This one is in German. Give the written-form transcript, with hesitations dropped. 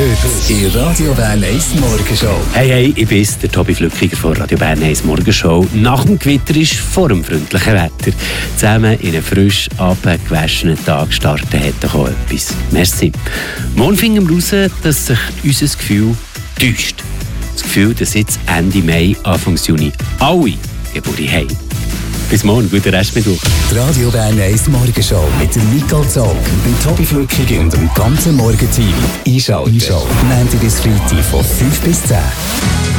Heute in Radio Bern 1 Morgenshow. Hey, ich bin's, der Tobi Flückiger von Radio Bern 1 Morgenshow. Nach dem Gewitter ist vor dem freundlichen Wetter. Zusammen in einen frisch abgewaschenen Tag starten hat doch auch etwas. Merci. Morgen finden wir raus, dass sich unser Gefühl täuscht. Das Gefühl, dass jetzt Ende Mai, Anfang Juni alle Geburtstag haben. Bis morgen, guten Rest mit euch. Die Radio Bern 1 Morgenshow mit dem Nicole Zog, dem Tobi Flückiger und dem ganzen Morgenteam. Einschalten. Montag bis Freitag von 5 bis 10.